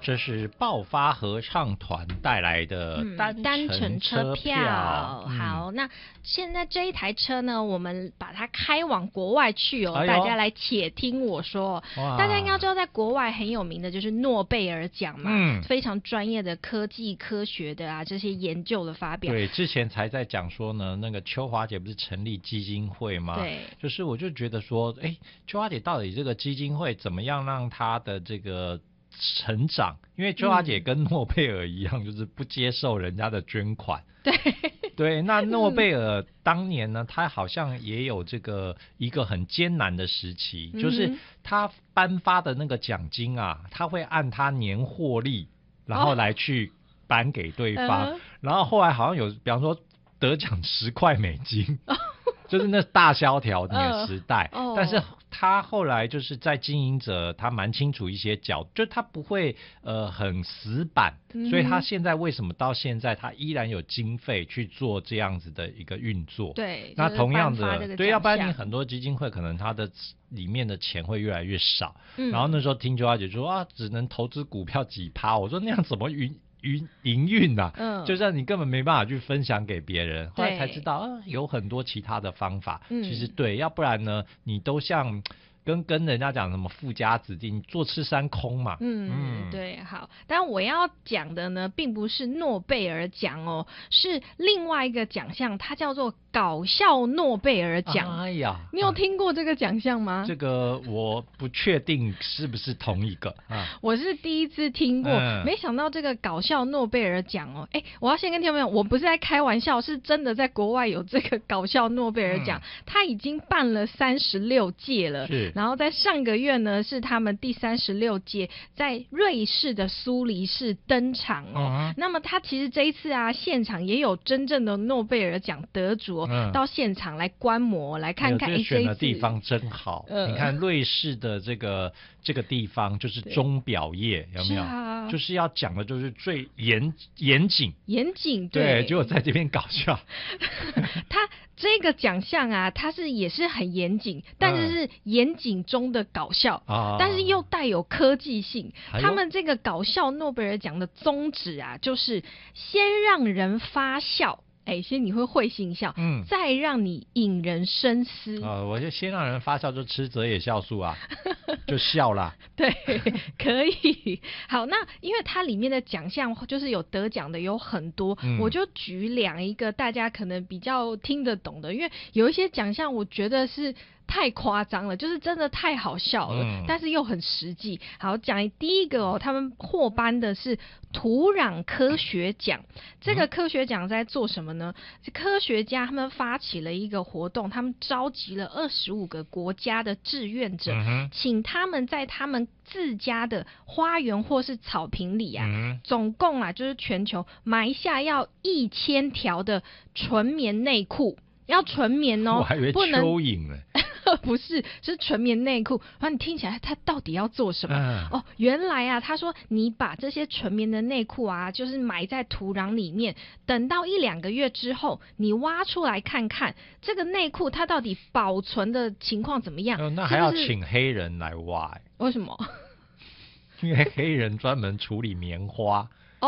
这是爆发合唱团带来的单程车票。 好，那现在这一台车呢，我们把它开往国外去哦。大家来且听我说，大家应该知道，在国外很有名的就是诺贝尔奖嘛，非常专业的科技科学的啊这些研究的发表。 对，之前才在讲说呢，那个秋华姐不是成立基金会吗？ 对， 就是我就觉得说，秋华姐到底这个基金会怎么样让她的这个成长？因为秋华姐跟诺贝尔一样，就是不接受人家的捐款。对，那诺贝尔当年呢，他好像也有这个一个很艰难的时期，就是他颁发的那个奖金啊，他会按他年获利，然后来去颁给对方，然后后来好像有，比方说得奖$10，就是那大萧条年时代，但是他后来就是在经营者，他蛮清楚一些角，就他不会很死板，所以他现在为什么到现在他依然有经费去做这样子的一个运作？ 对， 那同样的，对，要不然你你很多基金会可能它的里面的钱会越来越少。然后那时候听秋华姐说啊，只能投资股票几%，我说那样怎么营运啊，就让你根本没办法去分享给别人。后来才知道有很多其他的方法。其实对，要不然呢，你都像跟人家讲什么富家子弟，你坐吃山空嘛。 对，好。但我要讲的呢，并不是诺贝尔奖哦，是另外一个奖项，它叫做搞笑诺贝尔奖。 哎呀， 你有听过这个奖项吗？ 这个我不确定是不是同一个我是第一次听过，没想到这个搞笑诺贝尔奖哦，我要先跟听众朋友，我不是在开玩笑，是真的在国外有这个搞笑诺贝尔奖，它已经办了36届了。然后在上个月呢，是他们第36届在瑞士的苏黎世登场哦。那么他其实这一次啊，现场也有真正的诺贝尔奖得主到现场来观摩，来看看。 这选的地方真好，你看瑞士的这个地方就是钟表业，有没有？就是要讲的就是最严谨，对，结果在这边搞笑。 他这个奖项啊，它也是很严谨，但是是严谨中的搞笑，但是又带有科技性。他们这个搞笑诺贝尔奖的宗旨啊，就是先让人发笑。先你会心一笑，再让你引人深思。 我就先让人发笑，就吃泽野酵素啊，就笑啦。 对，可以。好，那因为它里面的奖项就是有得奖的有很多，我就举一个大家可能比较听得懂的，因为有一些奖项我觉得是太夸张了，就是真的太好笑了，但是又很实际。好，讲第一个他们获颁的是土壤科学奖。这个科学奖在做什么呢？科学家他们发起了一个活动，他们召集了25个国家的志愿者，请他们在他们自家的花园或是草坪里总共就是全球埋下要1000条的纯棉内裤。要纯棉哦， 我还以为蚯蚓呢。 不是，是纯棉内裤。然后你听起来它到底要做什么？原来他说你把这些纯棉的内裤就是埋在土壤里面，等到1-2个月之后，你挖出来看看这个内裤它到底保存的情况怎么样。 那还要请黑人来挖。 为什么？ 因为黑人专门处理棉花。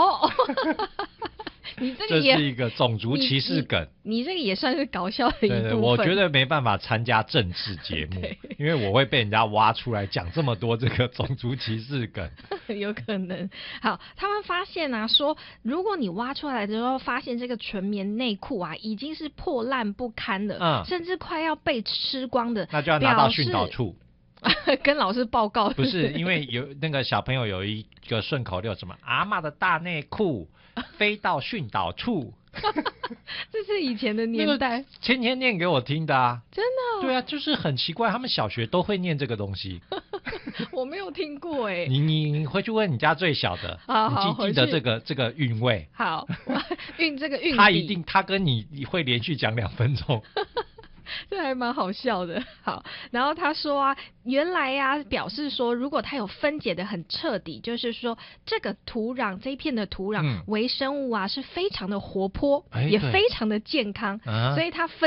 你这是一个种族歧视梗。 你这个也算是搞笑的一部分。 对，我觉得没办法参加政治节目，因为我会被人家挖出来讲这么多这个种族歧视梗。 有可能。好，他们发现说如果你挖出来之后发现这个纯棉内裤已经是破烂不堪了，甚至快要被吃光的， 那就要拿到训导处跟老师报告。 不是，因为有那个小朋友有一个顺口溜，什么阿嬷的大内裤飞到训导处。 这是以前的年代， 天天念给我听的真的。 对啊，就是很奇怪，他们小学都会念这个东西。 我没有听过你回去问你家最小的，你记得这个韵味。 好，韵这个韵， 他跟你会连续讲2分钟。 这还蛮好笑的。好，然后他说原来表示说，如果它有分解的很彻底，就是说这个土壤这一片的土壤微生物是非常的活泼，也非常的健康，所以它